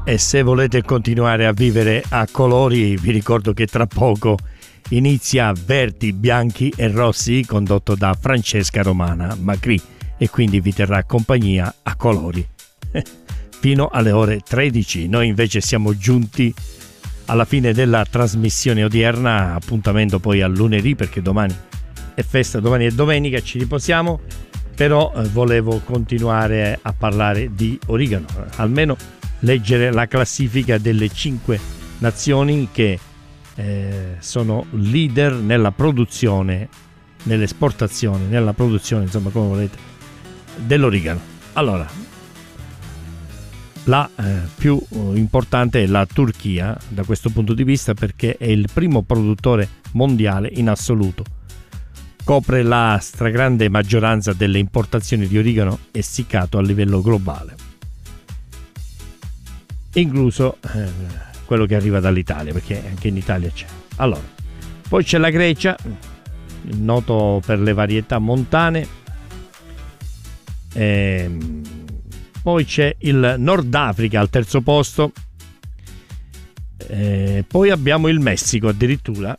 E se volete continuare a vivere a colori, vi ricordo che tra poco inizia Verdi, Bianchi e Rossi, condotto da Francesca Romana Macri, e quindi vi terrà compagnia a colori fino alle ore 13. Noi invece siamo giunti alla fine della trasmissione odierna, appuntamento poi a lunedì perché domani è festa, domani è domenica, ci riposiamo, però volevo continuare a parlare di origano, almeno leggere la classifica delle 5 nazioni che sono leader nella produzione, nell'esportazione, nella produzione, insomma come volete, dell'origano. Allora, la più importante è la Turchia da questo punto di vista perché è il primo produttore mondiale in assoluto. Copre la stragrande maggioranza delle importazioni di origano essiccato a livello globale, incluso quello che arriva dall'Italia, perché anche in Italia c'è. Allora, poi c'è la Grecia, noto per le varietà montane, poi c'è il Nord Africa al terzo posto, poi abbiamo il Messico addirittura,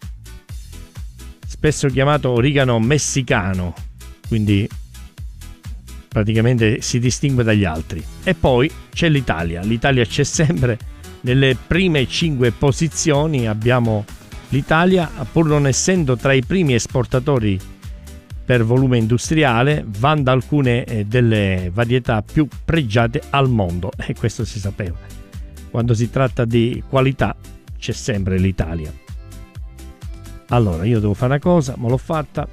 spesso chiamato origano messicano, quindi praticamente si distingue dagli altri. E poi c'è l'Italia. L'Italia c'è sempre nelle prime 5 posizioni. Abbiamo l'Italia, pur non essendo tra i primi esportatori per volume industriale, vanta alcune delle varietà più pregiate al mondo, e questo si sapeva. Quando si tratta di qualità c'è sempre l'Italia. Allora, io devo fare una cosa, ma l'ho fatta.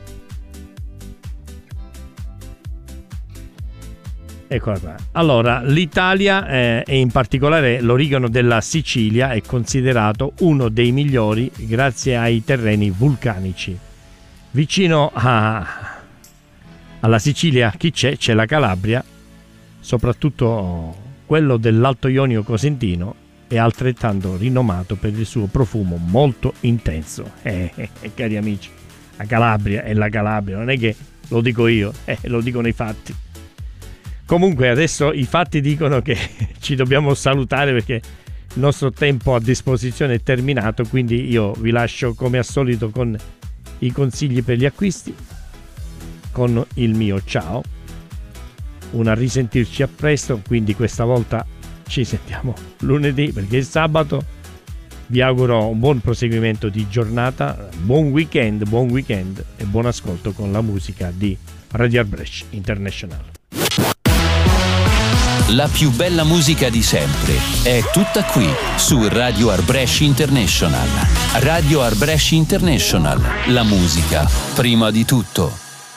Eccola qua. Allora, l'Italia e in particolare l'origano della Sicilia è considerato uno dei migliori grazie ai terreni vulcanici. Vicino alla Sicilia chi c'è? C'è la Calabria, soprattutto quello dell'Alto Ionio Cosentino è altrettanto rinomato per il suo profumo molto intenso. Cari amici, la Calabria è la Calabria, non è che lo dico io, lo dicono i fatti. Comunque adesso i fatti dicono che ci dobbiamo salutare perché il nostro tempo a disposizione è terminato, quindi io vi lascio come al solito con i consigli per gli acquisti, con il mio ciao, a risentirci a presto, quindi questa volta ci sentiamo lunedì perché è sabato. Vi auguro un buon proseguimento di giornata, buon weekend e buon ascolto con la musica di Radio Arbresh International. La più bella musica di sempre è tutta qui su Radio Arbresh International. Radio Arbresh International, la musica prima di tutto.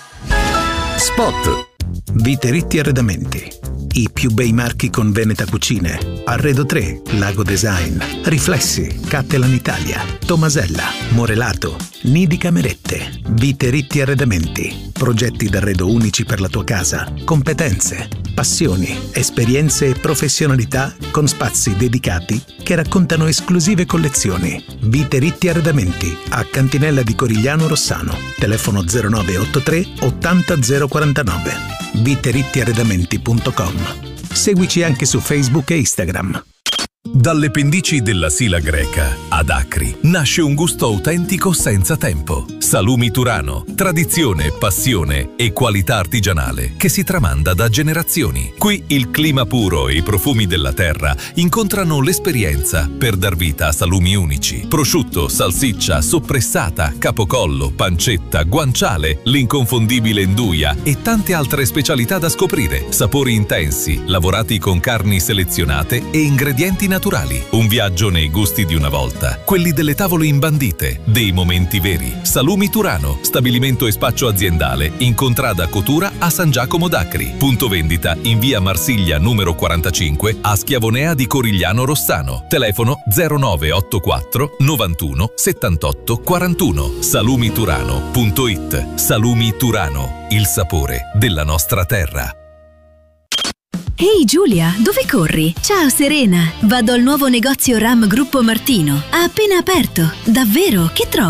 Spot. Viteretti Arredamenti. I più bei marchi con Veneta Cucine. Arredo 3, Lago Design, Riflessi, Cattelan Italia, Tomasella, Morelato, Nidi Camerette. Viteretti Arredamenti. Progetti d'arredo unici per la tua casa. Competenze, passioni, esperienze e professionalità con spazi dedicati che raccontano esclusive collezioni. Viteretti Arredamenti a Cantinella di Corigliano Rossano. Telefono 0983 80 049. viterittiarredamenti.com. Seguici anche su Facebook e Instagram. Dalle pendici della Sila Greca ad Acri nasce un gusto autentico senza tempo. Salumi Turano, tradizione, passione e qualità artigianale che si tramanda da generazioni. Qui il clima puro e i profumi della terra incontrano l'esperienza per dar vita a salumi unici. Prosciutto, salsiccia, soppressata, capocollo, pancetta, guanciale, l'inconfondibile nduja e tante altre specialità da scoprire. Sapori intensi, lavorati con carni selezionate e ingredienti naturali. Un viaggio nei gusti di una volta, quelli delle tavole imbandite, dei momenti veri. Salumi Turano, stabilimento e spaccio aziendale in contrada Cotura a San Giacomo d'Acri. Punto vendita in via Marsiglia numero 45 a Schiavonea di Corigliano Rossano. Telefono 0984 91 78 41. salumiturano.it. Salumi Turano, il sapore della nostra terra. Ehi Giulia, dove corri? Ciao Serena, vado al nuovo negozio Ram Gruppo Martino. Ha appena aperto. Davvero? Che trovi?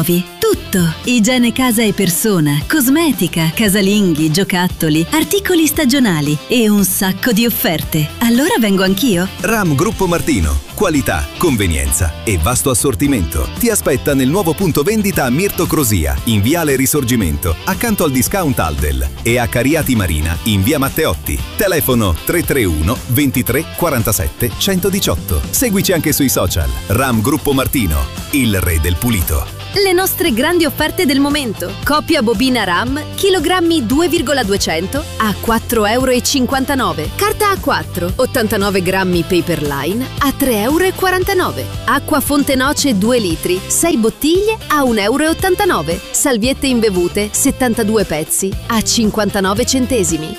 Tutto, igiene casa e persona, cosmetica, casalinghi, giocattoli, articoli stagionali e un sacco di offerte. Allora vengo anch'io? RAM Gruppo Martino. Qualità, convenienza e vasto assortimento. Ti aspetta nel nuovo punto vendita a Mirto Crosia, in Viale Risorgimento, accanto al discount Aldel, e a Cariati Marina, in Via Matteotti. Telefono 331 23 47 118. Seguici anche sui social. RAM Gruppo Martino, il re del pulito. Le nostre grandi offerte del momento. Coppia bobina RAM, chilogrammi 2,200 a 4,59 €. Carta A4, 89 grammi Paperline a 3,49 €. Acqua Fonte Noce 2 litri, 6 bottiglie a 1,89 €. Salviette imbevute, 72 pezzi a 59 centesimi.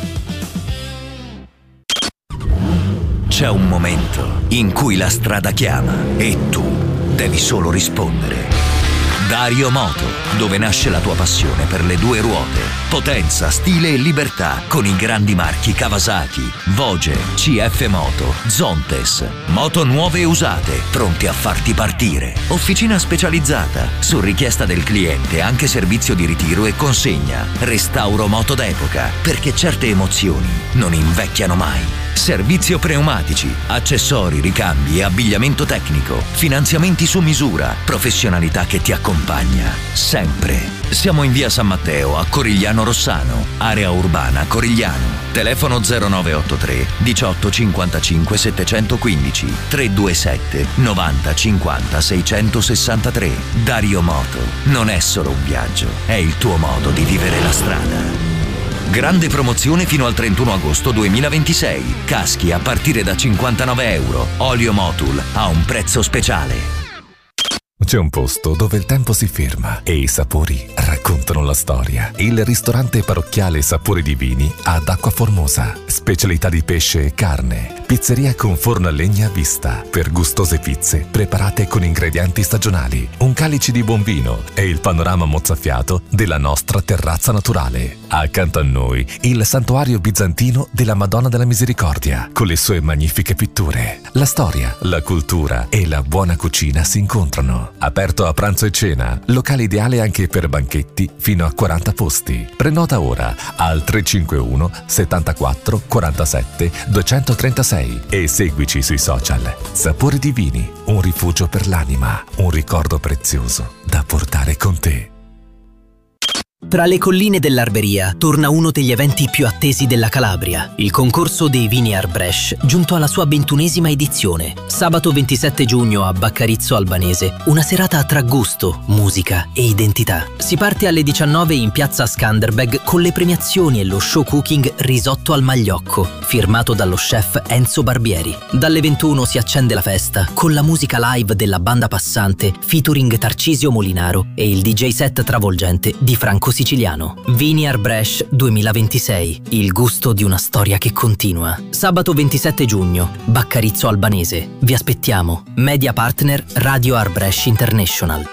C'è un momento in cui la strada chiama e tu devi solo rispondere. Dario Moto, dove nasce la tua passione per le due ruote. Potenza, stile e libertà con i grandi marchi Kawasaki, Voge, CF Moto, Zontes. Moto nuove e usate, pronti a farti partire. Officina specializzata, su richiesta del cliente anche servizio di ritiro e consegna. Restauro moto d'epoca, perché certe emozioni non invecchiano mai. Servizio pneumatici, accessori, ricambi e abbigliamento tecnico, finanziamenti su misura, professionalità che ti accompagna sempre. Siamo in via San Matteo a Corigliano Rossano, area urbana Corigliano. Telefono 0983 18 55 715 327 90 50 663. Dario Moto non è solo un viaggio, è il tuo modo di vivere la strada. Grande promozione fino al 31 agosto 2026. Caschi a partire da 59 €. Olio Motul a un prezzo speciale. C'è un posto dove il tempo si ferma e i sapori raccontano la storia. Il ristorante parrocchiale Sapori Divini ad Acqua Formosa. Specialità di pesce e carne. Pizzeria con forno a legna a vista. Per gustose pizze preparate con ingredienti stagionali. Un calice di buon vino e il panorama mozzafiato della nostra terrazza naturale. Accanto a noi il santuario bizantino della Madonna della Misericordia con le sue magnifiche pitture. La storia, la cultura e la buona cucina si incontrano. Aperto a pranzo e cena, locale ideale anche per banchetti fino a 40 posti. Prenota ora al 351 74 47 236 e seguici sui social. Sapori Divini, un rifugio per l'anima, un ricordo prezioso da portare con te. Tra le colline dell'Arberia torna uno degli eventi più attesi della Calabria, il concorso dei vini Arbresh, giunto alla sua 21ª edizione. Sabato 27 giugno a Baccarizzo Albanese, una serata tra gusto, musica e identità. Si parte alle 19 in piazza Skanderbeg con le premiazioni e lo show cooking Risotto al Magliocco, firmato dallo chef Enzo Barbieri. Dalle 21 si accende la festa con la musica live della Banda Passante featuring Tarcisio Molinaro e il DJ set travolgente di Franco Siciliano. Vini Arbresh 2026, il gusto di una storia che continua. Sabato 27 giugno, Baccarizzo Albanese. Vi aspettiamo. Media partner Radio Arbresh International.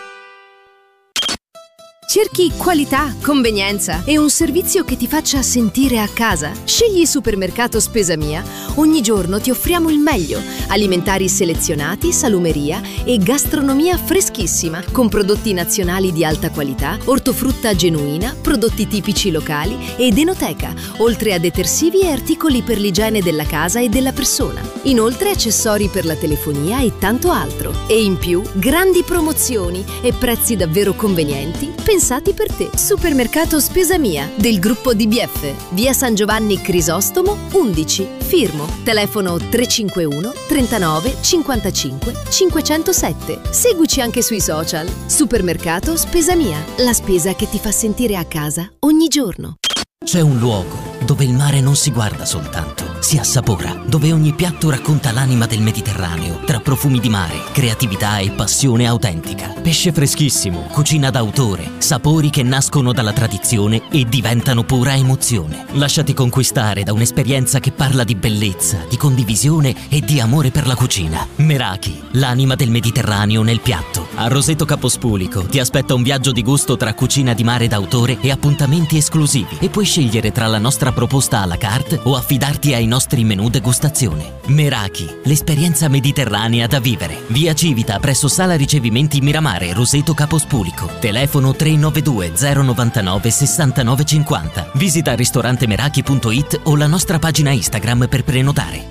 Cerchi qualità, convenienza e un servizio che ti faccia sentire a casa? Scegli Supermercato Spesa Mia. Ogni giorno ti offriamo il meglio. Alimentari selezionati, salumeria e gastronomia freschissima, con prodotti nazionali di alta qualità, ortofrutta genuina, prodotti tipici locali ed enoteca, oltre a detersivi e articoli per l'igiene della casa e della persona. Inoltre accessori per la telefonia e tanto altro. E in più, grandi promozioni e prezzi davvero convenienti pensati per te. Supermercato Spesa Mia del gruppo DBF, via San Giovanni Crisostomo 11, Firmo. Telefono 351 39 55 507. Seguici anche sui social. Supermercato Spesa Mia, la spesa che ti fa sentire a casa ogni giorno. C'è un luogo dove il mare non si guarda soltanto, si assapora, dove ogni piatto racconta l'anima del Mediterraneo, tra profumi di mare, creatività e passione autentica. Pesce freschissimo, cucina d'autore, sapori che nascono dalla tradizione e diventano pura emozione. Lasciati conquistare da un'esperienza che parla di bellezza, di condivisione e di amore per la cucina. Meraki, l'anima del Mediterraneo nel piatto. A Roseto Capospulico ti aspetta un viaggio di gusto tra cucina di mare d'autore e appuntamenti esclusivi. E puoi scegliere tra la nostra proposta à la carte o affidarti ai nostri menù degustazione. Meraki, l'esperienza mediterranea da vivere. Via Civita presso Sala Ricevimenti Miramare, Roseto Capospulico. Telefono 392 099 6950. Visita ristorantemeraki.it o la nostra pagina Instagram per prenotare.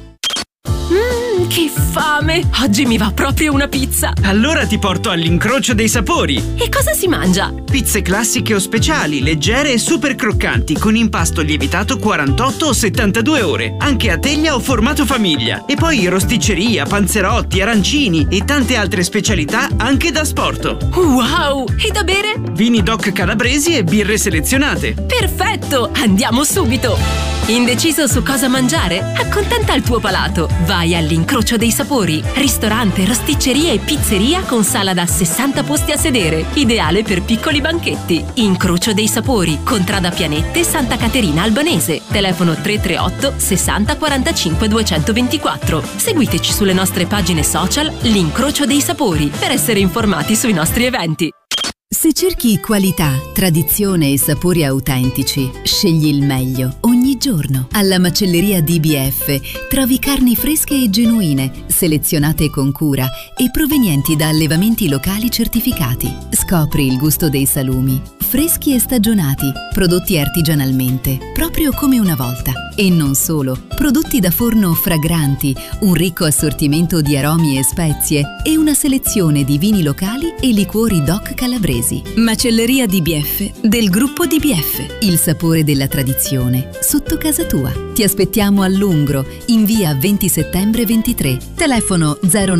Che fame! Oggi mi va proprio una pizza! Allora ti porto all'Incrocio dei Sapori! E cosa si mangia? Pizze classiche o speciali, leggere e super croccanti, con impasto lievitato 48 o 72 ore, anche a teglia o formato famiglia. E poi rosticceria, panzerotti, arancini e tante altre specialità anche da asporto. Wow! E da bere? Vini DOC calabresi e birre selezionate. Perfetto! Andiamo subito! Indeciso su cosa mangiare? Accontenta il tuo palato. Vai all'Incrocio dei Sapori. Ristorante, rosticceria e pizzeria con sala da 60 posti a sedere. Ideale per piccoli banchetti. Incrocio dei Sapori, Contrada Pianette, Santa Caterina Albanese. Telefono 338 60 45 224. Seguiteci sulle nostre pagine social L'Incrocio dei Sapori per essere informati sui nostri eventi. Se cerchi qualità, tradizione e sapori autentici, scegli il meglio ogni giorno. Alla macelleria DBF trovi carni fresche e genuine, selezionate con cura e provenienti da allevamenti locali certificati. Scopri il gusto dei salumi, freschi e stagionati, prodotti artigianalmente, proprio come una volta. E non solo, prodotti da forno fragranti, un ricco assortimento di aromi e spezie e una selezione di vini locali e liquori DOC calabresi. Macelleria DBF del gruppo DBF. Il sapore della tradizione sotto casa tua. Ti aspettiamo a Lungro, in via 20 settembre 23. Telefono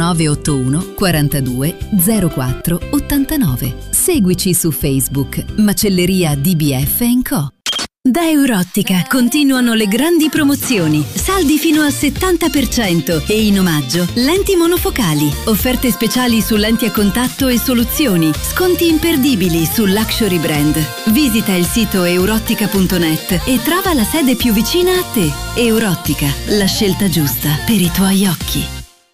0981 42 04 89. Seguici su Facebook Macelleria DBF & Co. Da Eurottica continuano le grandi promozioni, saldi fino al 70% e in omaggio lenti monofocali, offerte speciali su lenti a contatto e soluzioni, sconti imperdibili su luxury brand. Visita il sito eurottica.net e trova la sede più vicina a te. Eurottica, la scelta giusta per i tuoi occhi.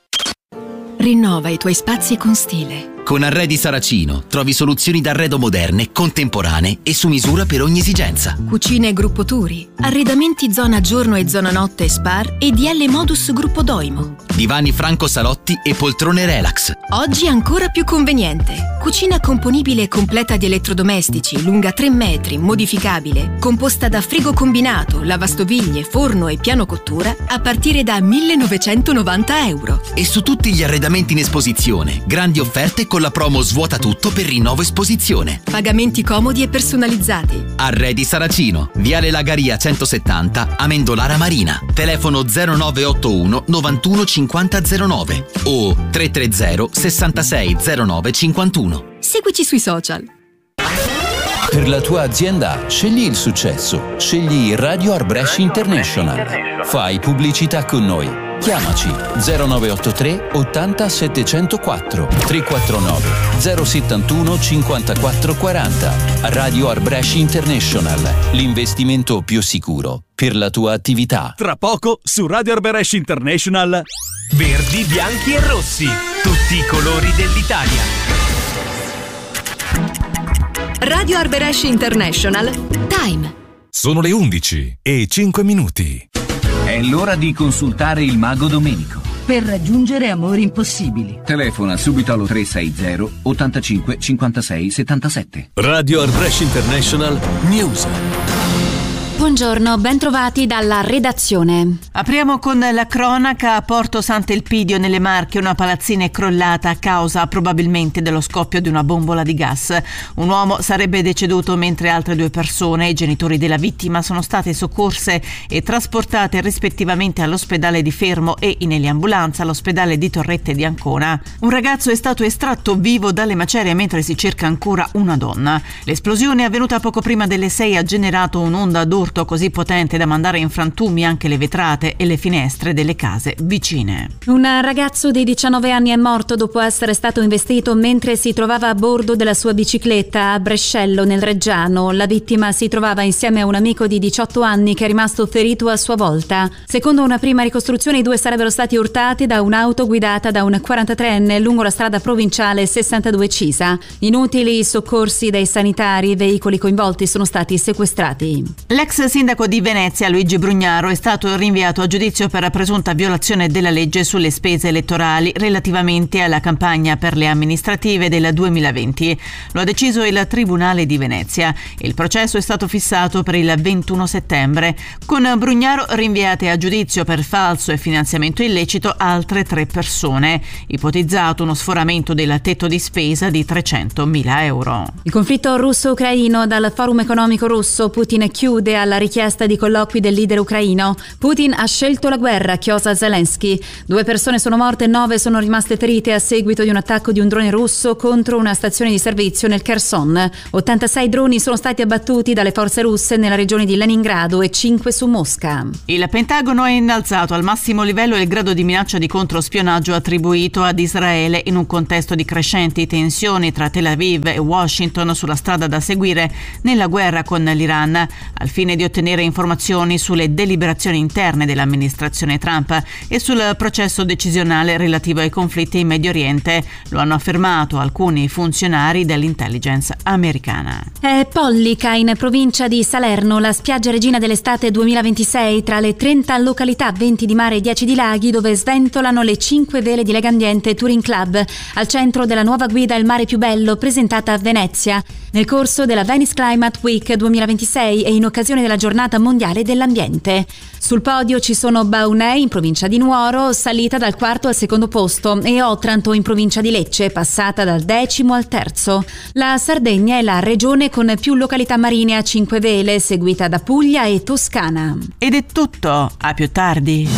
Rinnova i tuoi spazi con stile. Con Arredi Saracino trovi soluzioni d'arredo moderne, contemporanee e su misura per ogni esigenza. Cucine Gruppo Turi, arredamenti zona giorno e zona notte Spar e DL Modus Gruppo Doimo. Divani Franco Salotti e poltrone relax. Oggi ancora più conveniente. Cucina componibile e completa di elettrodomestici, lunga 3 metri, modificabile, composta da frigo combinato, lavastoviglie, forno e piano cottura a partire da 1.990 euro. E su tutti gli arredamenti in esposizione, grandi offerte con la promo Svuota tutto per rinnovo esposizione. Pagamenti comodi e personalizzati. Arredi Saracino, Viale Lagaria 170, Amendolara Marina. Telefono 0981 91 50 09 o 330 66 09 51. Seguici sui social. Per la tua azienda scegli il successo. Scegli Radio Arbresh International. Fai pubblicità con noi. Chiamaci 0983 80 704 349 071 54 40. Radio Arbresh International, l'investimento più sicuro per la tua attività. Tra poco su Radio Arbresh International, verdi, bianchi e rossi, tutti i colori dell'Italia. Radio Arbresh International, Time. Sono le 11:05. È l'ora di consultare il mago Domenico. Per raggiungere amori impossibili. Telefona subito allo 360 85 56 77. Radio Arbresh International News. Buongiorno, ben trovati dalla redazione. Apriamo con la cronaca. A Porto Sant'Elpidio nelle Marche una palazzina è crollata a causa probabilmente dello scoppio di una bombola di gas. Un uomo sarebbe deceduto mentre altre 2 persone, i genitori della vittima, sono state soccorse e trasportate rispettivamente all'ospedale di Fermo e in eliambulanza all'ospedale di Torrette di Ancona. Un ragazzo è stato estratto vivo dalle macerie mentre si cerca ancora una donna. L'esplosione avvenuta poco prima delle 6 ha generato un'onda d'urto così potente da mandare in frantumi anche le vetrate e le finestre delle case vicine. Un ragazzo di 19 anni è morto dopo essere stato investito mentre si trovava a bordo della sua bicicletta a Brescello nel Reggiano. La vittima si trovava insieme a un amico di 18 anni che è rimasto ferito a sua volta. Secondo una prima ricostruzione i 2 sarebbero stati urtati da un'auto guidata da un 43enne lungo la strada provinciale 62 Cisa. Inutili i soccorsi dei sanitari, i veicoli coinvolti sono stati sequestrati. L'ex L'ex sindaco di Venezia, Luigi Brugnaro, è stato rinviato a giudizio per presunta violazione della legge sulle spese elettorali relativamente alla campagna per le amministrative del 2020. Lo ha deciso il Tribunale di Venezia. Il processo è stato fissato per il 21 settembre. Con Brugnaro rinviate a giudizio per falso e finanziamento illecito altre 3 persone. Ipotizzato uno sforamento del tetto di spesa di 300.000 euro. Il conflitto russo-ucraino. Dal Forum economico russo, Putin chiude alla richiesta di colloqui del leader ucraino. Putin ha scelto la guerra, chiosa Zelensky. 2 persone sono morte e 9 sono rimaste ferite a seguito di un attacco di un drone russo contro una stazione di servizio nel Kherson. 86 droni sono stati abbattuti dalle forze russe nella regione di Leningrado e 5 su Mosca. Il Pentagono ha innalzato al massimo livello il grado di minaccia di controspionaggio attribuito ad Israele in un contesto di crescenti tensioni tra Tel Aviv e Washington sulla strada da seguire nella guerra con l'Iran, al fine di ottenere informazioni sulle deliberazioni interne dell'amministrazione Trump e sul processo decisionale relativo ai conflitti in Medio Oriente. Lo hanno affermato alcuni funzionari dell'intelligence americana. È Pollica, in provincia di Salerno, la spiaggia regina dell'estate 2026, tra le 30 località, 20 di mare e 10 di laghi, dove sventolano le 5 vele di Legambiente Touring Club, al centro della nuova guida Il mare più bello, presentata a Venezia nel corso della Venice Climate Week 2026 e in occasione della giornata mondiale dell'ambiente. Sul podio ci sono Baunei, in provincia di Nuoro, salita dal 4° al 2° posto, e Otranto, in provincia di Lecce, passata dal 10° al 3°. La Sardegna è la regione con più località marine a 5 vele, seguita da Puglia e Toscana. Ed è tutto, a più tardi.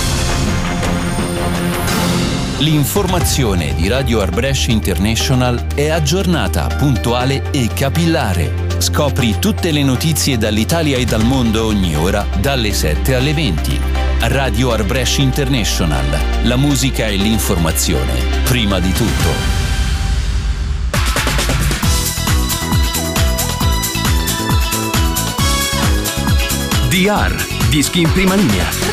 L'informazione di Radio Arbresh International è aggiornata, puntuale e capillare. Scopri tutte le notizie dall'Italia e dal mondo ogni ora, dalle 7 alle 20. Radio Arbresh International. La musica e l'informazione, prima di tutto. DR, dischi in prima linea.